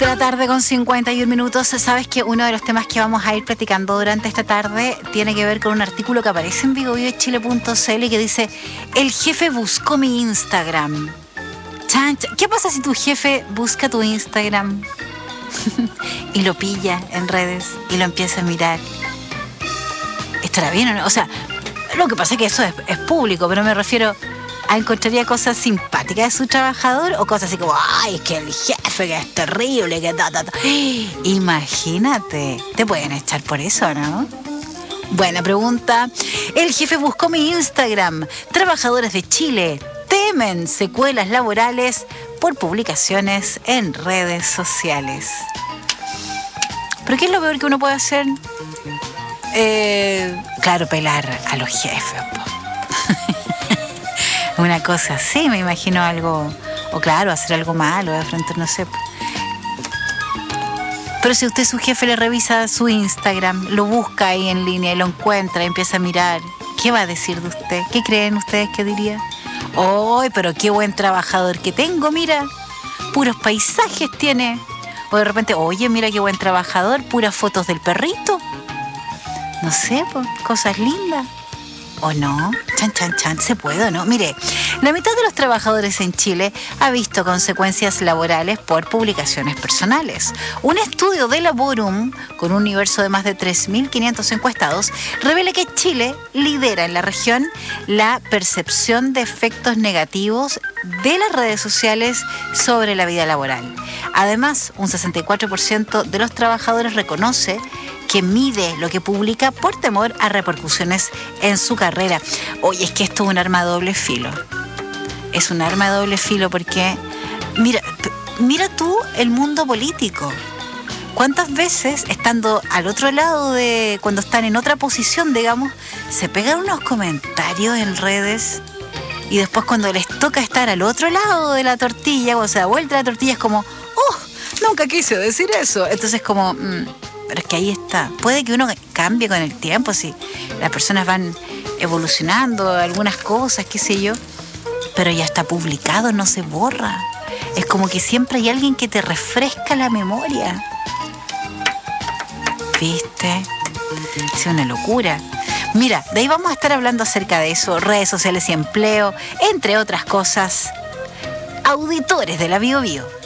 De la tarde con 51 minutos. Sabes que uno de los temas que vamos a ir platicando durante esta tarde tiene que ver con un artículo que aparece en vivovivochile.cl que dice: el jefe buscó mi Instagram. ¿Qué pasa si tu jefe busca tu Instagram y lo pilla en redes y lo empieza a mirar? ¿Estará bien o no? O sea, lo que pasa es que eso es público, pero me refiero a encontraría cosas simpáticas de su trabajador o cosas así como: ay, es que el jefe que es terrible, que ta. Imagínate, te pueden echar por eso, ¿no? Buena pregunta. El jefe buscó mi Instagram. Trabajadores de Chile temen secuelas laborales por publicaciones en redes sociales. ¿Pero qué es lo peor que uno puede hacer? Claro, pelar a los jefes, po. Una cosa así, me imagino algo, o claro, hacer algo malo de frente, no sé. Pero si usted, su jefe, le revisa su Instagram, lo busca ahí en línea y lo encuentra y empieza a mirar, ¿qué va a decir de usted? ¿Qué creen ustedes que diría? ¡Ay, pero qué buen trabajador que tengo! Mira, puros paisajes tiene. O de repente, oye, mira qué buen trabajador, puras fotos del perrito. No sé, pues, cosas lindas. ¿O no? Chan, ¿se puede o no? Mire, la mitad de los trabajadores en Chile ha visto consecuencias laborales por publicaciones personales. Un estudio de Laborum, con un universo de más de 3.500 encuestados, revela que Chile lidera en la región la percepción de efectos negativos de las redes sociales sobre la vida laboral. Además, un 64% de los trabajadores reconoce que mide lo que publica por temor a repercusiones en su carrera. Oye, es que esto es un arma de doble filo. Es un arma de doble filo porque, mira tú el mundo político. ¿Cuántas veces, estando al otro lado de, cuando están en otra posición, digamos, se pegan unos comentarios en redes y después cuando les toca estar al otro lado de la tortilla, cuando se da vuelta la tortilla, es como, ¡oh! Nunca quise decir eso. Entonces como... pero es que ahí está. Puede que uno cambie con el tiempo, si las personas van evolucionando, algunas cosas, qué sé yo, pero ya está publicado, no se borra. Es como que siempre hay alguien que te refresca la memoria. ¿Viste? Es una locura. Mira, de ahí vamos a estar hablando acerca de eso, redes sociales y empleo, entre otras cosas. Auditores de la Bio Bio.